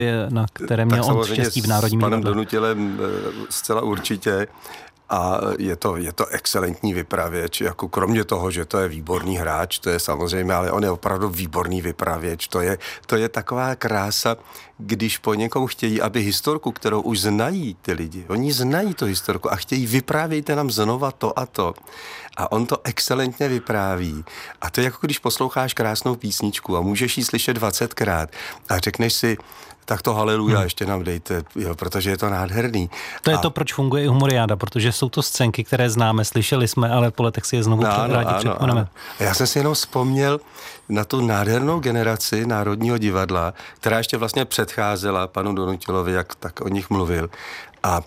na které měl on štěstí v Národním divadle. S panem Donutilem zcela určitě. A je to excelentní vypravěč, jako kromě toho, že to je výborný hráč, to je samozřejmě, ale on je opravdu výborný vypravěč. To je taková krása, když po někom chtějí, aby historku, kterou už znají ty lidi, oni znají tu historku a chtějí, vyprávějte nám znova to a to. A on to excelentně vypráví. A to je jako když posloucháš krásnou písničku a můžeš ji slyšet 20krát a řekneš si, tak to haleluja ještě nám dejte, jo, protože je to nádherný. To je to, proč funguje i Humoriáda, protože jsou to scénky, které známe, slyšeli jsme, ale po letech si je znovu rádi připomeneme. Já jsem si jenom vzpomněl na tu nádhernou generaci Národního divadla, která ještě vlastně předcházela panu Donutilovi, jak tak o nich mluvil. A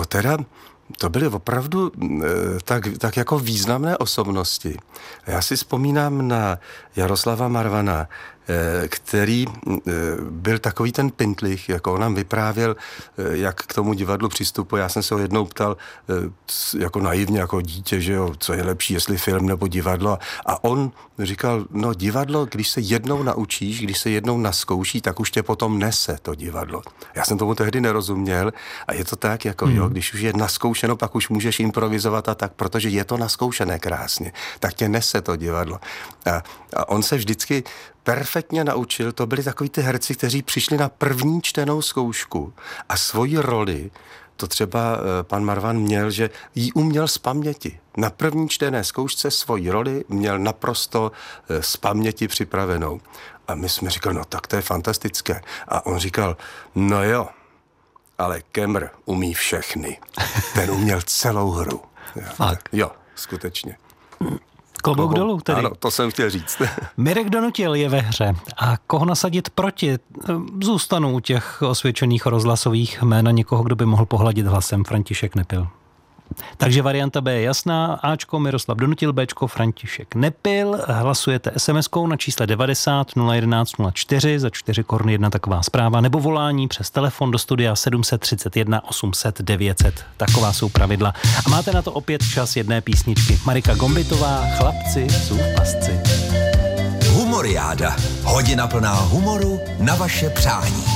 to byly opravdu tak jako významné osobnosti. Já si vzpomínám na Jaroslava Marvana, který byl takový ten pintlich, jako on nám vyprávěl, jak k tomu divadlu přistupuje. Já jsem se ho jednou ptal, jako naivně, jako dítě, že jo, co je lepší, jestli film nebo divadlo. A on říkal, no divadlo, když se jednou naučíš, když se jednou naskouší, tak už tě potom nese to divadlo. Já jsem tomu tehdy nerozuměl a je to tak, jako jo, když už je naskoušeno, pak už můžeš improvizovat a tak, protože je to naskoušené krásně, tak tě nese to divadlo. A on se vždycky perfektně naučil, to byli takový ty herci, kteří přišli na první čtenou zkoušku a svoji roli, to třeba pan Marvan měl, že ji uměl z paměti. Na první čtené zkoušce svoji roli měl naprosto z paměti připravenou. A my jsme říkali, no tak to je fantastické. A on říkal, no jo, ale Kemr umí všechny. Ten uměl celou hru. Fakt? Jo, skutečně. Klobouk dolů tedy. Ano, to jsem chtěl říct. Mirek Donutil je ve hře. A koho nasadit proti? Zůstanu u těch osvědčených rozhlasových jména někoho, kdo by mohl pohladit hlasem. František Nepil. Takže varianta B je jasná. Ačko Miroslav Donutil, Bčko František Nepil. Hlasujete SMS-kou na čísle 90 011 04 za 4 koruny jedna taková zpráva, nebo volání přes telefon do studia 731 800 900. Taková jsou pravidla. A máte na to opět čas jedné písničky. Marika Gombitová, Chlapci jsou v pasci. Humoriáda. Hodina plná humoru na vaše přání.